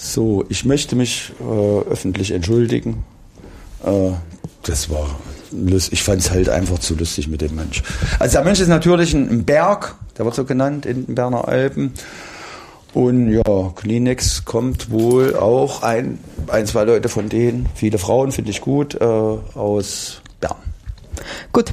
So, ich möchte mich öffentlich entschuldigen. Das war lustig. Ich fand es halt einfach zu lustig mit dem Mönch. Also der Mönch ist natürlich ein Berg, der wird so genannt in den Berner Alpen. Und ja, Kleenex kommt wohl auch zwei Leute von denen, viele Frauen, finde ich gut, aus Bern. Gut.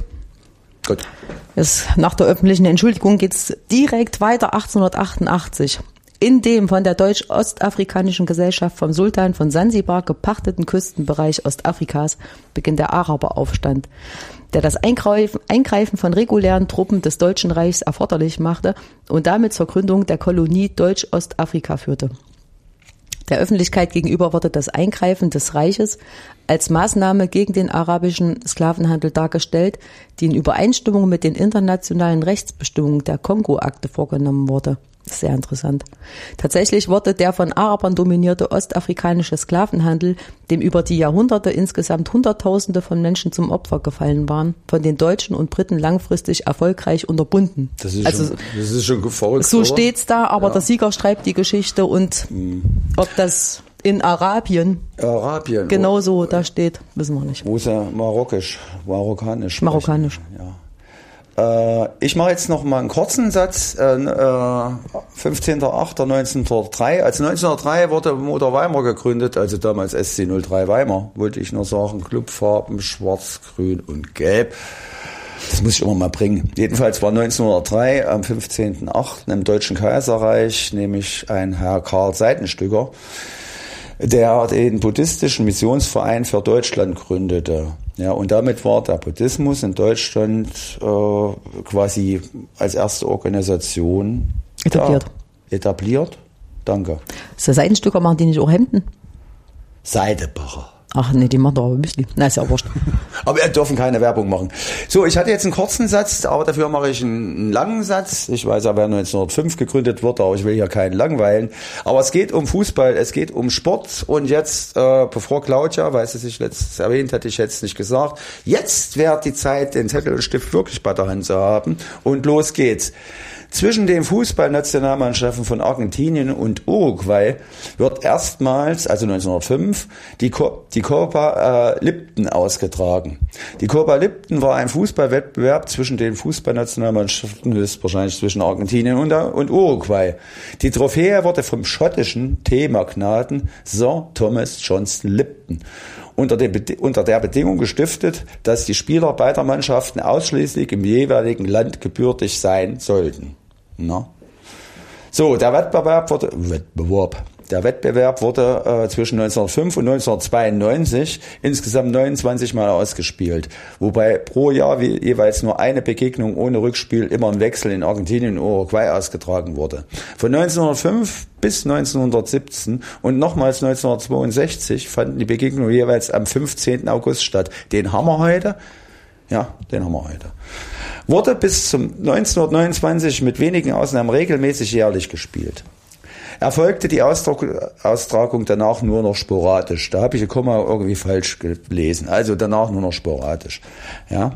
Nach der öffentlichen Entschuldigung geht es direkt weiter 1888. In dem von der Deutsch-Ostafrikanischen Gesellschaft vom Sultan von Sansibar gepachteten Küstenbereich Ostafrikas beginnt der Araberaufstand, der das Eingreifen von regulären Truppen des Deutschen Reichs erforderlich machte und damit zur Gründung der Kolonie Deutsch-Ostafrika führte. Der Öffentlichkeit gegenüber wurde das Eingreifen des Reiches als Maßnahme gegen den arabischen Sklavenhandel dargestellt, die in Übereinstimmung mit den internationalen Rechtsbestimmungen der Kongo-Akte vorgenommen wurde. Sehr interessant. Tatsächlich wurde der von Arabern dominierte ostafrikanische Sklavenhandel, dem über die Jahrhunderte insgesamt Hunderttausende von Menschen zum Opfer gefallen waren, von den Deutschen und Briten langfristig erfolgreich unterbunden. Das ist schon verrückt. So steht's da, aber der Sieger schreibt die Geschichte und ob das in Arabien genauso da steht, wissen wir nicht. Wo ist er? Marokkanisch. Ja. Ich mache jetzt noch mal einen kurzen Satz. 15.08.1903. Als 1903 wurde Motor Weimar gegründet, also damals SC03 Weimar, wollte ich nur sagen, Clubfarben schwarz, grün und gelb. Das muss ich immer mal bringen. Jedenfalls war 1903 am 15.08. im Deutschen Kaiserreich nämlich ein Herr Karl Seitenstücker, der den buddhistischen Missionsverein für Deutschland gründete. Ja, und damit war der Buddhismus in Deutschland quasi als erste Organisation etabliert. Danke. So Seidenstücker machen die nicht auch Hemden? Seidebacher. Ach nee, die machen doch aber Müsli. Na, ist ja wurscht. Aber wir dürfen keine Werbung machen. So, ich hatte jetzt einen kurzen Satz, aber dafür mache ich einen langen Satz. Ich weiß ja, wer 1905 gegründet wurde, aber ich will hier keinen langweilen. Aber es geht um Fußball, es geht um Sport. Und jetzt, bevor Claudia, weil sie sich letztens erwähnt hat, ich hätte es nicht gesagt, jetzt wäre die Zeit, den Zettel und Stift wirklich bei der Hand zu haben. Und los geht's. Zwischen den Fußballnationalmannschaften von Argentinien und Uruguay wird erstmals, also 1905, die Copa Lipton ausgetragen. Die Copa Lipton war ein Fußballwettbewerb zwischen den Fußballnationalmannschaften, höchstwahrscheinlich zwischen Argentinien und Uruguay. Die Trophäe wurde vom schottischen Teemagnaten Sir Thomas Johnston Lipton unter der Bedingung gestiftet, dass die Spieler beider Mannschaften ausschließlich im jeweiligen Land gebürtig sein sollten. Na? So, der Wettbewerb wurde zwischen 1905 und 1992 insgesamt 29 Mal ausgespielt, wobei pro Jahr jeweils nur eine Begegnung ohne Rückspiel immer im Wechsel in Argentinien und Uruguay ausgetragen wurde. Von 1905 bis 1917 und nochmals 1962 fanden die Begegnungen jeweils am 15. August statt. Den haben wir heute. Wurde bis zum 1929 mit wenigen Ausnahmen regelmäßig jährlich gespielt. Erfolgte die Austragung danach nur noch sporadisch. Da habe ich ein Komma irgendwie falsch gelesen. Also danach nur noch sporadisch. Ja.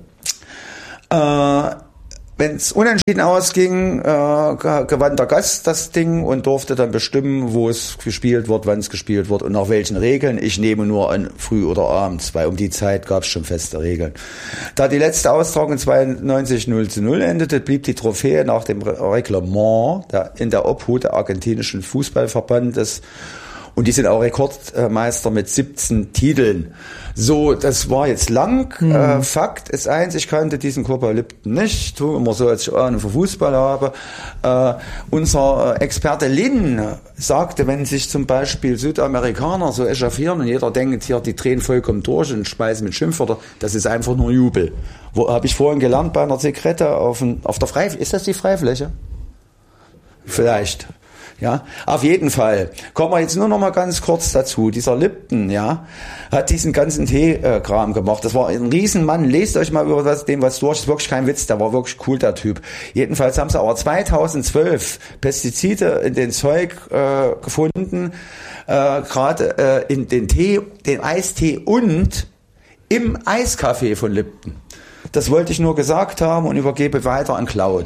Wenn es unentschieden ausging, gewann der Gast das Ding und durfte dann bestimmen, wo es gespielt wird, wann es gespielt wird und nach welchen Regeln. Ich nehme nur an früh oder abends, weil um die Zeit gab es schon feste Regeln. Da die letzte Austragung 92 0:0 endete, blieb die Trophäe nach dem Reglement in der Obhut der argentinischen Fußballverbandes. Und die sind auch Rekordmeister mit 17 Titeln. So, das war jetzt lang. Fakt ist eins, ich kannte diesen Copa Lipton nicht. Tu immer so, als ich Ahnung für Fußball habe. Unser Experte Lin sagte, wenn sich zum Beispiel Südamerikaner so echauffieren und jeder denkt hier, die drehen vollkommen durch und speisen mit Schimpfwörtern, das ist einfach nur Jubel. Habe ich vorhin gelernt bei einer Zigarette auf der Freifläche. Ist das die Freifläche? Vielleicht. Ja, auf jeden Fall. Kommen wir jetzt nur noch mal ganz kurz dazu. Dieser Lipton, ja, hat diesen ganzen Teekram gemacht. Das war ein Riesenmann. Lest euch mal über was durch. Das ist wirklich kein Witz. Der war wirklich cool, der Typ. Jedenfalls haben sie aber 2012 Pestizide in den Zeug gefunden, gerade in den Tee, den Eistee und im Eiskaffee von Lipton. Das wollte ich nur gesagt haben und übergebe weiter an Claude.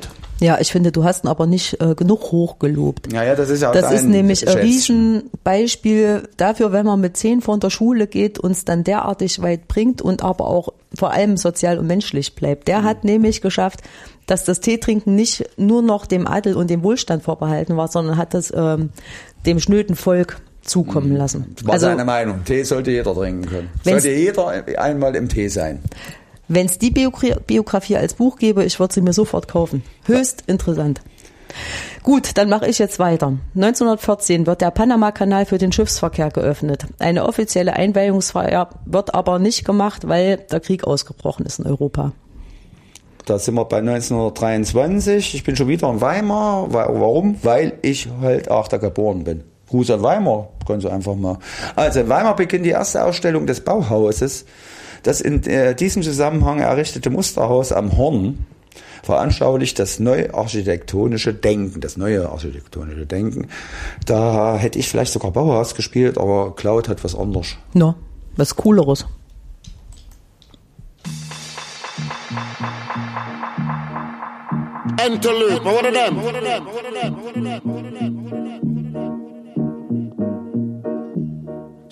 Ja, ich finde, du hast ihn aber nicht genug hochgelobt. Ja, das ist ja auch Das ist nämlich ein Schätzchen. Riesenbeispiel dafür, wenn man mit 10 von der Schule geht, uns dann derartig weit bringt und aber auch vor allem sozial und menschlich bleibt. Der hat nämlich geschafft, dass das Teetrinken nicht nur noch dem Adel und dem Wohlstand vorbehalten war, sondern hat das dem schnöden Volk zukommen lassen. Das war seine Meinung. Tee sollte jeder trinken können. Sollte jeder einmal im Tee sein. Wenn es die Biografie als Buch gäbe, ich würde sie mir sofort kaufen. Höchst interessant. Gut, dann mache ich jetzt weiter. 1914 wird der Panama-Kanal für den Schiffsverkehr geöffnet. Eine offizielle Einweihungsfeier wird aber nicht gemacht, weil der Krieg ausgebrochen ist in Europa. Da sind wir bei 1923. Ich bin schon wieder in Weimar. Warum? Weil ich halt auch da geboren bin. Gruß an Weimar, können Sie einfach mal. Also in Weimar beginnt die erste Ausstellung des Bauhauses. Das in diesem Zusammenhang errichtete Musterhaus am Horn veranschaulicht das neue architektonische Denken. Da hätte ich vielleicht sogar Bauhaus gespielt, aber Cloud hat was anderes. No, was Cooleres. Interlude. What are them?